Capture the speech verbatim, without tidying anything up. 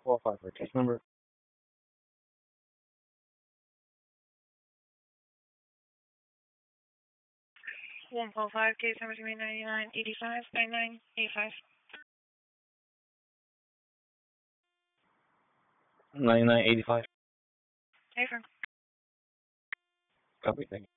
four five for case number. one four five, case number three ninety-nine eighty-five, ninety-nine eighty-five. ninety-nine eighty-five. Hey, firm. Copy, thank you.